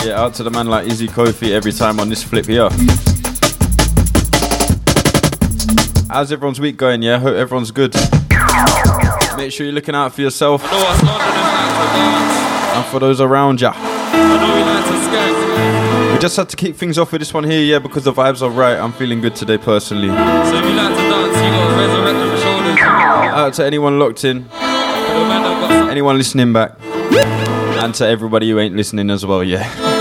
Yeah, out to the man like Izzy Kofi every time on this flip here. How's everyone's week going? Yeah, hope everyone's good. Make sure you're looking out for yourself and for those around ya. We just had to kick things off with this one here, yeah, because the vibes are right. I'm feeling good today personally. So if you like to dance, you got to resurrect the shoulders. Out to anyone locked in, anyone listening back, and to everybody who ain't listening as well, yeah.